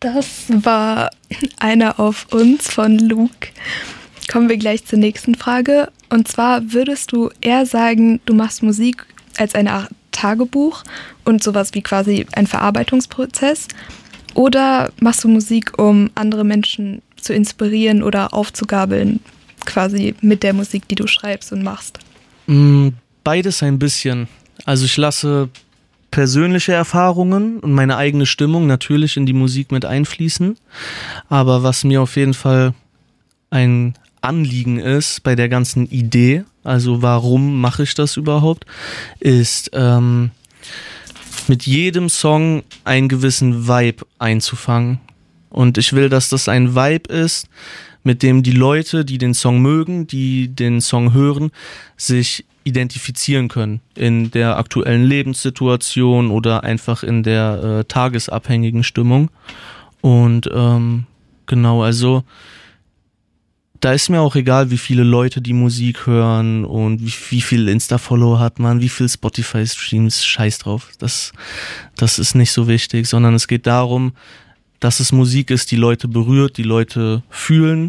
Das war einer auf uns von Luke. Kommen wir gleich zur nächsten Frage. Und zwar, würdest du eher sagen, du machst Musik als eine Art Tagebuch und sowas wie quasi ein Verarbeitungsprozess? Oder machst du Musik, um andere Menschen zu inspirieren oder aufzugabeln, quasi mit der Musik, die du schreibst und machst? Beides ein bisschen. Also ich lasse persönliche Erfahrungen und meine eigene Stimmung natürlich in die Musik mit einfließen. Aber was mir auf jeden Fall ein Anliegen ist bei der ganzen Idee, also warum mache ich das überhaupt, ist mit jedem Song einen gewissen Vibe einzufangen. Und ich will, dass das ein Vibe ist, mit dem die Leute, die den Song mögen, die den Song hören, sich identifizieren können in der aktuellen Lebenssituation oder einfach in der tagesabhängigen Stimmung. Und genau, also da ist mir auch egal, wie viele Leute die Musik hören und wie viel Insta-Follower hat man, wie viel Spotify-Streams, scheiß drauf. Das ist nicht so wichtig, sondern es geht darum, dass es Musik ist, die Leute berührt, die Leute fühlen.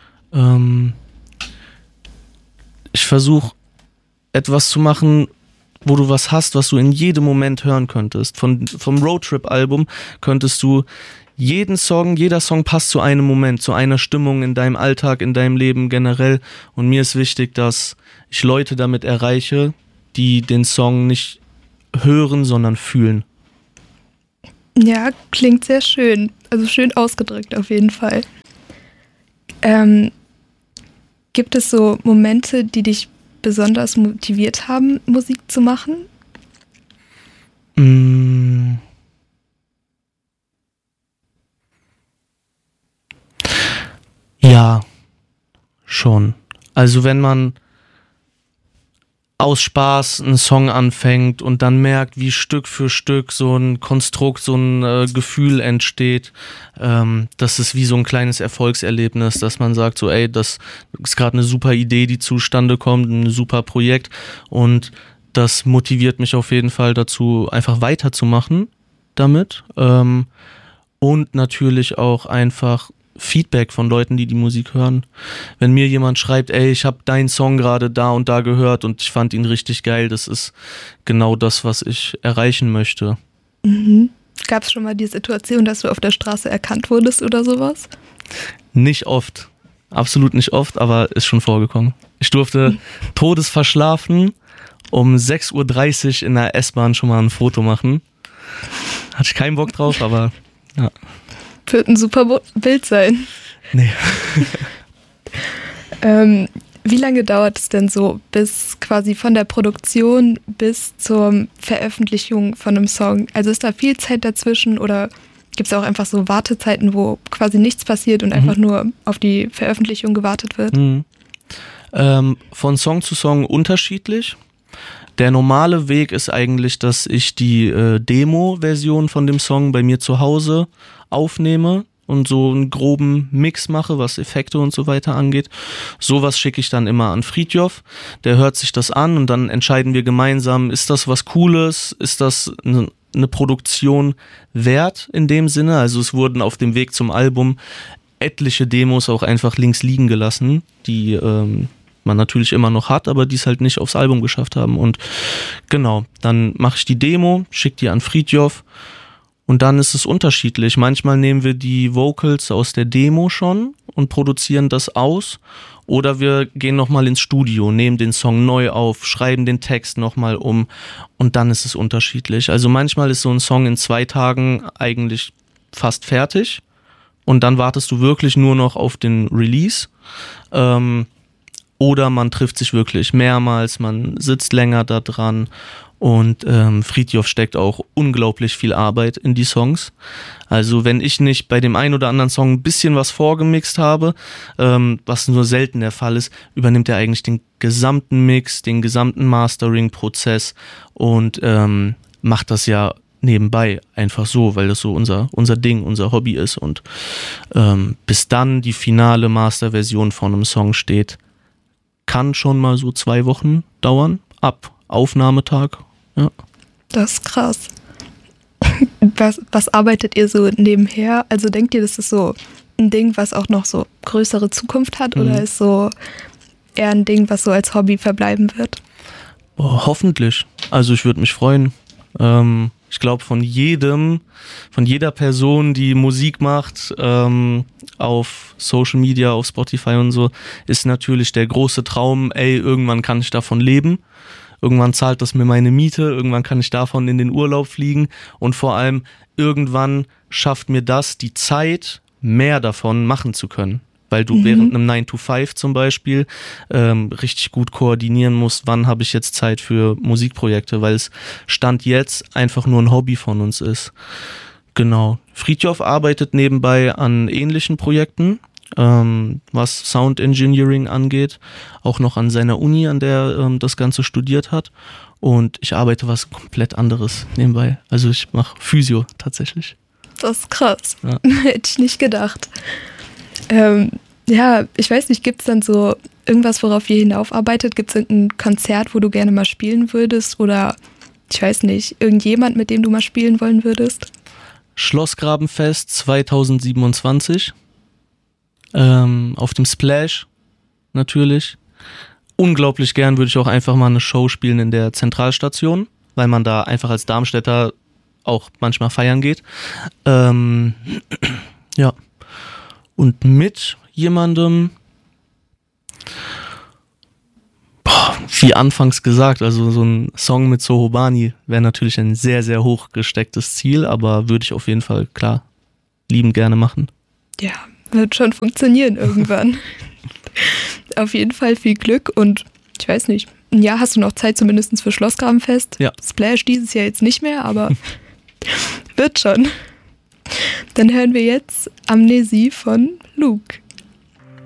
Ich versuche etwas zu machen, wo du was hast, was du in jedem Moment hören könntest. Vom Roadtrip-Album könntest du jeder Song passt zu einem Moment, zu einer Stimmung in deinem Alltag, in deinem Leben generell. Und mir ist wichtig, dass ich Leute damit erreiche, die den Song nicht hören, sondern fühlen. Ja, klingt sehr schön. Also schön ausgedrückt auf jeden Fall. Gibt es so Momente, die dich besonders motiviert haben, Musik zu machen? Ja, schon. Also wenn man aus Spaß einen Song anfängt und dann merkt, wie Stück für Stück so ein Konstrukt, so ein Gefühl entsteht, das ist wie so ein kleines Erfolgserlebnis, dass man sagt so, ey, das ist gerade eine super Idee, die zustande kommt, ein super Projekt, und das motiviert mich auf jeden Fall dazu, einfach weiterzumachen damit, und natürlich auch einfach Feedback von Leuten, die die Musik hören. Wenn mir jemand schreibt, ey, ich habe deinen Song gerade da und da gehört und ich fand ihn richtig geil, das ist genau das, was ich erreichen möchte. Mhm. Gab es schon mal die Situation, dass du auf der Straße erkannt wurdest oder sowas? Nicht oft. Absolut nicht oft, aber ist schon vorgekommen. Ich durfte todesverschlafen um 6.30 Uhr in der S-Bahn schon mal ein Foto machen. Hatte ich keinen Bock drauf, aber ja. Wird ein super Bild sein. Nee. Wie lange dauert es denn so, bis quasi von der Produktion bis zur Veröffentlichung von einem Song? Also ist da viel Zeit dazwischen oder gibt es auch einfach so Wartezeiten, wo quasi nichts passiert und einfach nur auf die Veröffentlichung gewartet wird? Von Song zu Song unterschiedlich. Der normale Weg ist eigentlich, dass ich die Demo-Version von dem Song bei mir zu Hause aufnehme und so einen groben Mix mache, was Effekte und so weiter angeht. Sowas schicke ich dann immer an Fridtjof. Der hört sich das an und dann entscheiden wir gemeinsam, ist das was Cooles, ist das eine Produktion wert in dem Sinne. Also es wurden auf dem Weg zum Album etliche Demos auch einfach links liegen gelassen, die man natürlich immer noch hat, aber die es halt nicht aufs Album geschafft haben. Und genau, dann mache ich die Demo, schicke die an Fridtjof und dann ist es unterschiedlich. Manchmal nehmen wir die Vocals aus der Demo schon und produzieren das aus, oder wir gehen nochmal ins Studio, nehmen den Song neu auf, schreiben den Text nochmal um und dann ist es unterschiedlich. Also manchmal ist so ein Song in 2 Tagen eigentlich fast fertig und dann wartest du wirklich nur noch auf den Release. Oder man trifft sich wirklich mehrmals, man sitzt länger da dran und Fridtjof steckt auch unglaublich viel Arbeit in die Songs. Also wenn ich nicht bei dem einen oder anderen Song ein bisschen was vorgemixt habe, was nur selten der Fall ist, übernimmt er eigentlich den gesamten Mix, den gesamten Mastering-Prozess und macht das ja nebenbei einfach so, weil das so unser Ding, unser Hobby ist, und bis dann die finale Masterversion von einem Song steht, kann schon mal so 2 Wochen dauern, ab Aufnahmetag. Ja. Das ist krass. was arbeitet ihr so nebenher? Also denkt ihr, das ist so ein Ding, was auch noch so größere Zukunft hat oder ist so eher ein Ding, was so als Hobby verbleiben wird? Oh, hoffentlich. Also ich würde mich freuen. Ich glaube, von jeder Person, die Musik macht, auf Social Media, auf Spotify und so, ist natürlich der große Traum, irgendwann kann ich davon leben. Irgendwann zahlt das mir meine Miete, irgendwann kann ich davon in den Urlaub fliegen und vor allem irgendwann schafft mir das die Zeit, mehr davon machen zu können. Weil du während einem 9-to-5 zum Beispiel richtig gut koordinieren musst, wann habe ich jetzt Zeit für Musikprojekte, weil es Stand jetzt einfach nur ein Hobby von uns ist. Genau. Fridtjof arbeitet nebenbei an ähnlichen Projekten, was Sound Engineering angeht, auch noch an seiner Uni, an der das Ganze studiert hat. Und ich arbeite was komplett anderes nebenbei. Also ich mache Physio tatsächlich. Das ist krass. Ja. Hätte ich nicht gedacht. Ja, ich weiß nicht, gibt es dann so irgendwas, worauf ihr hinaufarbeitet? Gibt es irgendein Konzert, wo du gerne mal spielen würdest? Oder, ich weiß nicht, irgendjemand, mit dem du mal spielen wollen würdest? Schlossgrabenfest 2027. Auf dem Splash natürlich. Unglaublich gern würde ich auch einfach mal eine Show spielen in der Zentralstation, weil man da einfach als Darmstädter auch manchmal feiern geht. Ja. Und mit jemandem, wie anfangs gesagt, also so ein Song mit Sohobani wäre natürlich ein sehr, sehr hoch gestecktes Ziel, aber würde ich auf jeden Fall, klar, liebend gerne machen. Ja, wird schon funktionieren irgendwann. Auf jeden Fall viel Glück und ich weiß nicht, ein Jahr hast du noch Zeit zumindest für Schlossgrabenfest. Ja. Splash dieses Jahr jetzt nicht mehr, aber wird schon. Dann hören wir jetzt Amnesie von Luke.